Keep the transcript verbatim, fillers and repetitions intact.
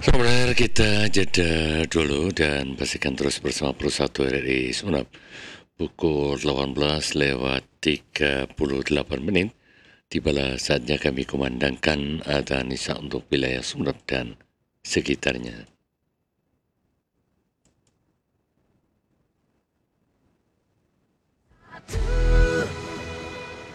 Sebenarnya kita jeda dulu dan pastikan terus bersama Pro satu R R I Sumeneb. Pukul delapan belas lewat tiga puluh delapan menit, tibalah saatnya kami kumandangkan adzan isya untuk wilayah Sumeneb dan sekitarnya.